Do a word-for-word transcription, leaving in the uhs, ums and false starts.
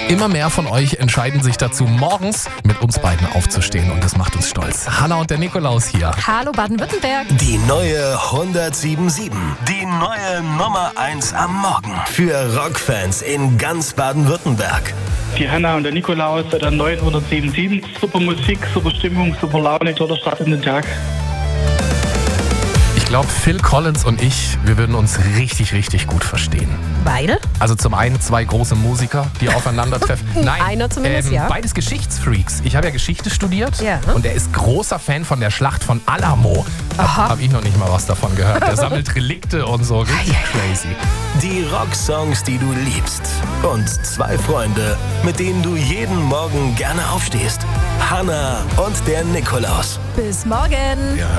Immer mehr von euch entscheiden sich dazu, morgens mit uns beiden aufzustehen und das macht uns stolz. Hanna und der Nikolaus hier. Hallo Baden-Württemberg. Die neue hundertsiebensiebenundsiebzig. Die neue Nummer eins am Morgen. Für Rockfans in ganz Baden-Württemberg. Die Hanna und der Nikolaus bei der neuen hundertsiebenundsiebzig. Super Musik, super Stimmung, super Laune, toller Start in den Tag. Ich glaube, Phil Collins und ich, wir würden uns richtig, richtig gut verstehen. Beide? Also zum einen zwei große Musiker, die aufeinandertreffen. Nein, Einer zumindest, ähm, ja. beides Geschichtsfreaks. Ich habe ja Geschichte studiert Ja. und er ist großer Fan von der Schlacht von Alamo. Aha. Habe ich noch nicht mal was davon gehört. Der sammelt Relikte und so, richtig crazy. Die Rocksongs, die du liebst. Und zwei Freunde, mit denen du jeden Morgen gerne aufstehst. Hanna und der Nikolaus. Bis morgen. Wir hören